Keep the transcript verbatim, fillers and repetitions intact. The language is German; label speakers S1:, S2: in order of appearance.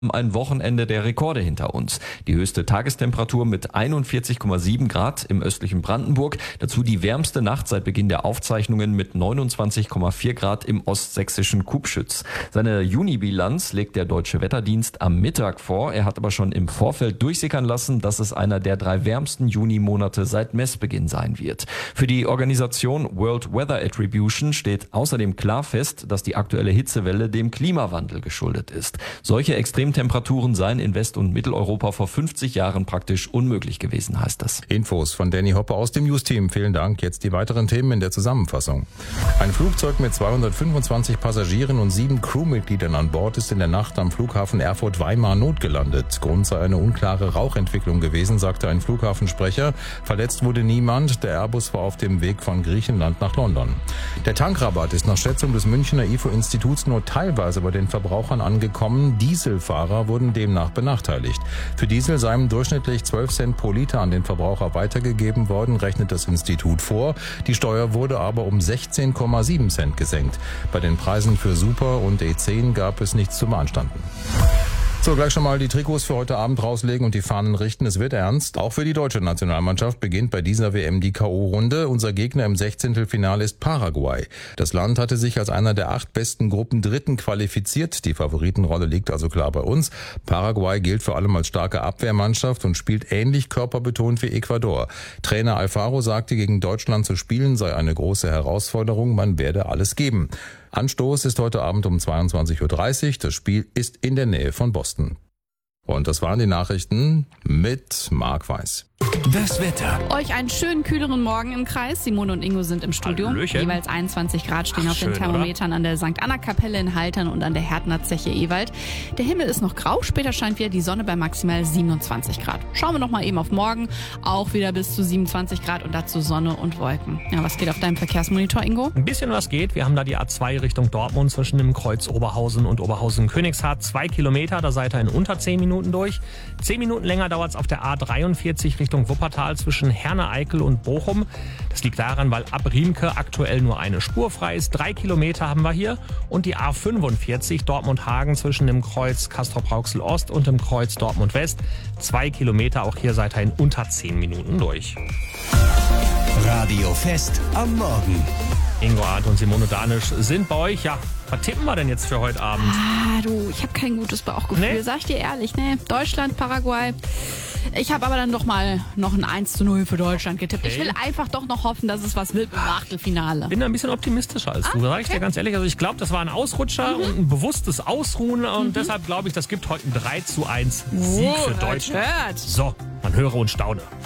S1: Ein Wochenende der Rekorde hinter uns. Die höchste Tagestemperatur mit einundvierzig Komma sieben Grad im östlichen Brandenburg. Dazu die wärmste Nacht seit Beginn der Aufzeichnungen mit neunundzwanzig Komma vier Grad im ostsächsischen Kubschütz. Seine Juni-Bilanz legt der Deutsche Wetterdienst am Mittag vor. Er hat aber schon im Vorfeld durchsickern lassen, dass es einer der drei wärmsten Juni-Monate seit Messbeginn sein wird. Für die Organisation World Weather Attribution steht außerdem klar fest, dass die aktuelle Hitzewelle dem Klimawandel geschuldet ist. Solche extrem Temperaturen seien in West- und Mitteleuropa vor fünfzig Jahren praktisch unmöglich gewesen, heißt das.
S2: Infos von Danny Hoppe aus dem News-Team. Vielen Dank. Jetzt die weiteren Themen in der Zusammenfassung. Ein Flugzeug mit zweihundertfünfundzwanzig Passagieren und sieben Crewmitgliedern an Bord ist in der Nacht am Flughafen Erfurt-Weimar notgelandet. Grund sei eine unklare Rauchentwicklung gewesen, sagte ein Flughafensprecher. Verletzt wurde niemand. Der Airbus war auf dem Weg von Griechenland nach London. Der Tankrabatt ist nach Schätzung des Münchner I F O-Instituts nur teilweise bei den Verbrauchern angekommen. Dieselfahrer wurden demnach benachteiligt. Für Diesel seien durchschnittlich zwölf Cent pro Liter an den Verbraucher weitergegeben worden, rechnet das Institut vor. Die Steuer wurde aber um sechzehn Komma sieben Cent gesenkt. Bei den Preisen für Super und E zehn gab es nichts zu beanstanden. So, gleich schon mal die Trikots für heute Abend rauslegen und die Fahnen richten. Es wird ernst. Auch für die deutsche Nationalmannschaft beginnt bei dieser W M die K O-Runde. Unser Gegner im Sechzehntelfinale ist Paraguay. Das Land hatte sich als einer der acht besten Gruppen Dritten qualifiziert. Die Favoritenrolle liegt also klar bei uns. Paraguay gilt vor allem als starke Abwehrmannschaft und spielt ähnlich körperbetont wie Ecuador. Trainer Alfaro sagte, gegen Deutschland zu spielen sei eine große Herausforderung. Man werde alles geben. Anstoß ist heute Abend um zweiundzwanzig Uhr dreißig. Das Spiel ist in der Nähe von Boston. Und das waren die Nachrichten mit Marc Weiß.
S3: Das Wetter.
S4: Euch einen schönen kühleren Morgen im Kreis. Simone und Ingo sind im Studio.
S3: Hallöchen.
S4: Jeweils einundzwanzig Grad stehen
S3: Ach,
S4: auf
S3: schön,
S4: den Thermometern, oder? An der Sankt Anna-Kapelle in Haltern und an der Härtner Zeche Ewald. Der Himmel ist noch grau, später scheint wieder die Sonne bei maximal siebenundzwanzig Grad. Schauen wir noch mal eben auf morgen. Auch wieder bis zu siebenundzwanzig Grad und dazu Sonne und Wolken. Ja, was geht auf deinem Verkehrsmonitor, Ingo?
S3: Ein bisschen was geht. Wir haben da die A zwei Richtung Dortmund zwischen dem Kreuz Oberhausen und Oberhausen-Königshardt. Zwei Kilometer, da seid ihr in unter zehn Minuten durch. Zehn Minuten länger dauert es auf der A dreiundvierzig Richtung Wuppertal zwischen Herne-Eickel und Bochum. Das liegt daran, weil ab Riemke aktuell nur eine Spur frei ist. Drei Kilometer haben wir hier. Und die A fünfundvierzig Dortmund-Hagen zwischen dem Kreuz Castrop-Rauxel-Ost und dem Kreuz Dortmund-West. Zwei Kilometer, auch hier seid ihr in unter zehn Minuten durch.
S5: Radio Fest am Morgen.
S3: Ingo Arndt und Simone Danisch sind bei euch. Ja, was tippen wir denn jetzt für heute Abend?
S4: Ah, du, ich habe kein gutes Bauchgefühl,
S3: Nee?
S4: sag ich dir ehrlich, ne? Deutschland, Paraguay. Ich habe aber dann doch mal noch ein eins zu null für Deutschland getippt.
S3: Okay.
S4: Ich will einfach doch noch hoffen, dass es was wird im Achtelfinale.
S3: Bin da ein bisschen optimistischer als du,
S4: Ah,
S3: sag ich
S4: okay.
S3: dir ganz ehrlich. Also ich glaube, das war ein Ausrutscher und ein bewusstes Ausruhen und deshalb glaube ich, das gibt heute ein drei zu eins Sieg
S4: Oh,
S3: für Deutschland.
S4: hört.
S3: So, man höre und staune.